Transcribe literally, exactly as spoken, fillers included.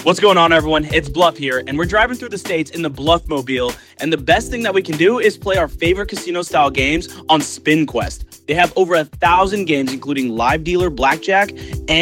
What's going on, everyone? It's Bluff here, and we're driving through the states in the Bluff-mobile, and the best thing that we can do is play our favorite casino-style games on SpinQuest. They have over a thousand games, including live dealer blackjack and